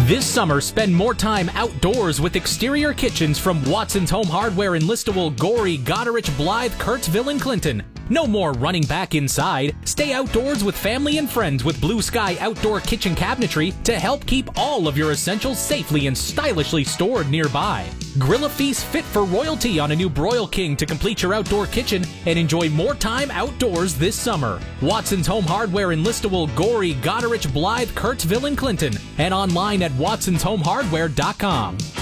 This summer, spend more time outdoors with exterior kitchens from Watson's Home Hardware in Listowel, Gorey, Goderich, Blythe, Kurtzville, and Clinton. No more running back inside. Stay outdoors with family and friends with Blue Sky Outdoor Kitchen Cabinetry to help keep all of your essentials safely and stylishly stored nearby. Grill a feast fit for royalty on a new Broil King to complete your outdoor kitchen and enjoy more time outdoors this summer. Watson's Home Hardware in Listowel, Gorey, Goderich, Blythe, Kurtzville, and Clinton, and online at watsonshomehardware.com.